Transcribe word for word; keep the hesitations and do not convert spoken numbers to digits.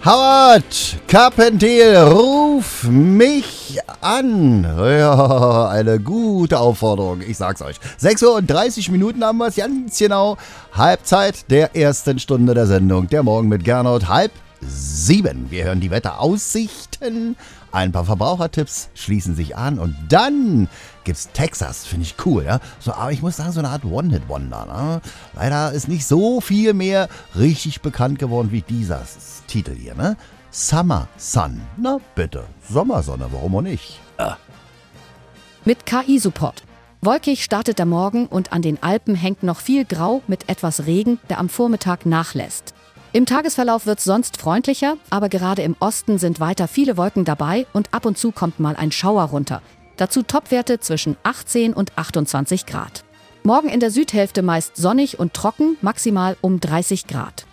Howard Carpentier, ruf mich an. Ja, eine gute Aufforderung, ich sag's euch. sechs Uhr und dreißig Minuten haben wir es ganz genau. Halbzeit der ersten Stunde der Sendung. Der Morgen mit Gernot, halb sieben. Wir hören die Wetteraussichten. Ein paar Verbrauchertipps schließen sich an und dann gibt's Texas, finde ich cool, ja. So, aber ich muss sagen, so eine Art One-Hit-Wonder, ne? Leider ist nicht so viel mehr richtig bekannt geworden wie dieser Titel hier, ne? Summer Sun. Na bitte, Sommersonne, warum auch nicht? Ah. Mit K I-Support. Wolkig startet der Morgen und an den Alpen hängt noch viel Grau mit etwas Regen, der am Vormittag nachlässt. Im Tagesverlauf wird es sonst freundlicher, aber gerade im Osten sind weiter viele Wolken dabei und ab und zu kommt mal ein Schauer runter. Dazu Topwerte zwischen achtzehn und achtundzwanzig Grad. Morgen in der Südhälfte meist sonnig und trocken, maximal um dreißig Grad.